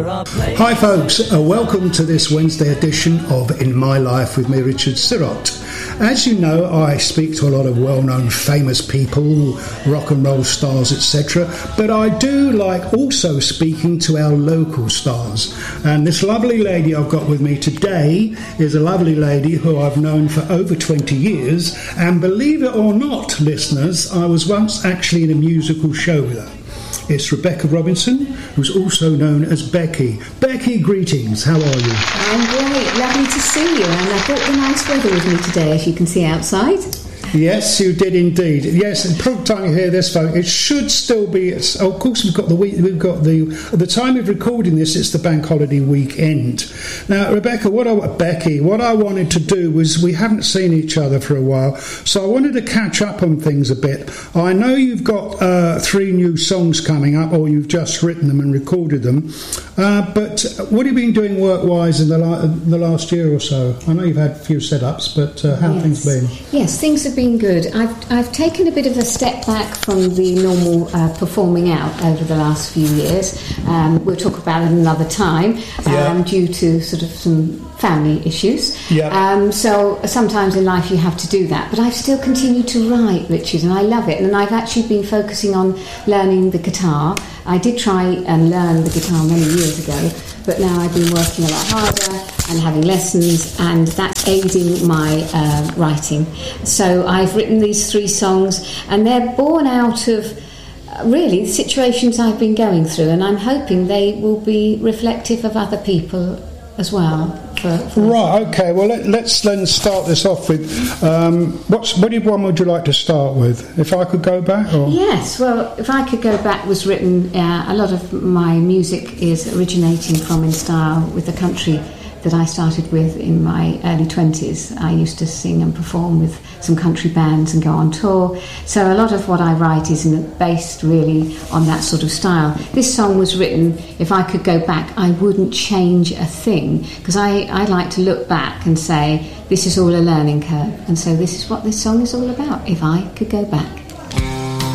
Hi folks, welcome to this Wednesday edition of In My Life with me, Richard Sirott. As you know, I speak to a lot of well-known famous people, rock and roll stars, etc. But I do like also speaking to our local stars. And this lovely lady I've got with me today is a lovely lady who I've known for over 20 years. And believe it or not, listeners, I was once actually in a musical show with her. It's Rebecca Robinson, who's also known as Becky. Becky, greetings. How are you? I'm great. Lovely to see you. And I brought the nice weather with me today, as you can see outside. Yes, you did indeed. Yes, and probably time you hear this, folks, it should still be. Of course, we've got the week. We've got at the time of recording this, it's the bank holiday weekend. Now, Rebecca, what I wanted to do was, we haven't seen each other for a while, so I wanted to catch up on things a bit. I know you've got 3 new songs coming up, or you've just written them and recorded them. But what have you been doing work-wise in the last year or so? I know you've had a few setups, but how have things been? Yes, things have been good. I've taken a bit of a step back from the normal performing out over the last few years. We'll talk about it another time, due to sort of some family issues. So sometimes in life you have to do that. But I've still continued to write, Richard, and I love it. And I've actually been focusing on learning the guitar. I did try and learn the guitar many years ago, but now I've been working a lot harder and having lessons, and that's aiding my writing. So I've written these 3 songs, and they're born out of really the situations I've been going through, and I'm hoping they will be reflective of other people as well. Right, okay, well let's then start this off with what one would you like to start with? If I Could Go Back? Or? Yes, well, If I Could Go Back was written, a lot of my music is originating from in style with the country that I started with in my early 20s. I used to sing and perform with some country bands and go on tour. So a lot of what I write is based really on that sort of style. This song was written, if I could go back, I wouldn't change a thing, because I like to look back and say, this is all a learning curve. And so this is what this song is all about, if I could go back.